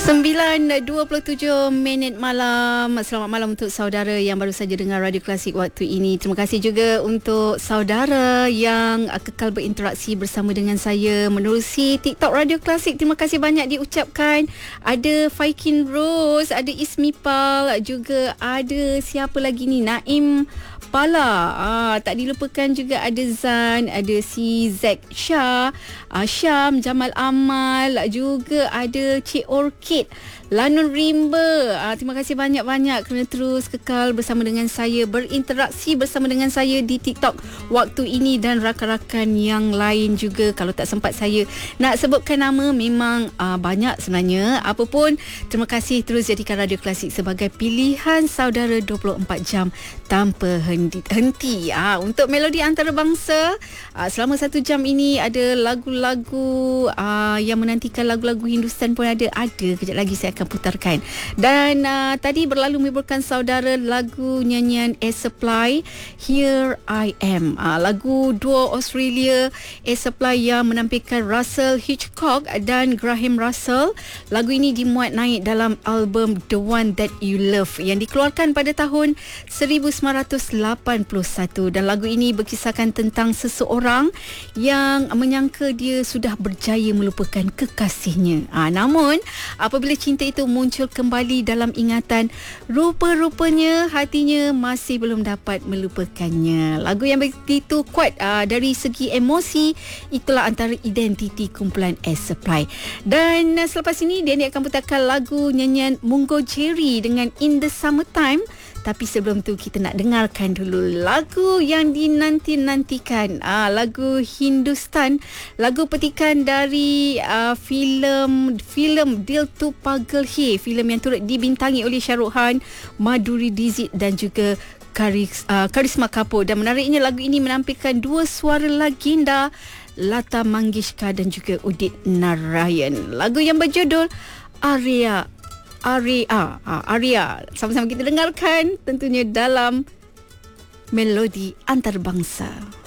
9:27 malam. Selamat malam untuk saudara yang baru saja dengar Radio Klasik waktu ini. Terima kasih juga untuk saudara yang kekal berinteraksi bersama dengan saya menerusi TikTok Radio Klasik. Terima kasih banyak diucapkan. Ada Faikin Rose, ada Ismipal, juga ada siapa lagi ni, Naim Pala. Tak dilupakan juga ada Zan, ada si Zack Shah, Syam, Jamal Amal, juga ada Cik Orchid, Lanun Rimba. Terima kasih banyak-banyak kerana terus kekal bersama dengan saya, berinteraksi bersama dengan saya di TikTok waktu ini, dan rakan-rakan yang lain juga. Kalau tak sempat saya nak sebutkan nama, memang banyak sebenarnya. Apapun, terima kasih terus jadikan Radio Klasik sebagai pilihan saudara 24 jam tanpa henti. Untuk melodi antarabangsa, selama 1 jam ini ada lagu-lagu yang menantikan lagu-lagu Hindustan pun ada. Kejap lagi saya akan putarkan. Dan tadi berlalu meliburkan saudara lagu nyanyian Air Supply, Here I Am. Lagu duo Australia Air Supply yang menampilkan Russell Hitchcock dan Graham Russell. Lagu ini dimuat naik dalam album The One That You Love yang dikeluarkan pada tahun 1981, dan lagu ini berkisahkan tentang seseorang yang menyangka dia sudah berjaya melupakan kekasihnya. Namun apabila cinta itu muncul kembali dalam ingatan, rupa-rupanya hatinya masih belum dapat melupakannya. Lagu yang begitu kuat dari segi emosi, itulah antara identiti kumpulan Air Supply. Dan selepas ini Danny akan putarkan lagu nyanyian Mungo Jerry dengan In the Summertime. Tapi sebelum tu kita nak dengarkan dulu lagu yang dinanti-nantikan, lagu Hindustan, lagu petikan dari filem Dil Tu Pagal Hai, filem yang turut dibintangi oleh Shah Rukh Khan, Madhuri Dixit dan juga Karisma Kapoor. Dan menariknya, lagu ini menampilkan dua suara legenda, Lata Mangeshkar dan juga Udit Narayan. Lagu yang berjudul Arya. Sama-sama kita dengarkan tentunya dalam melodi antarabangsa.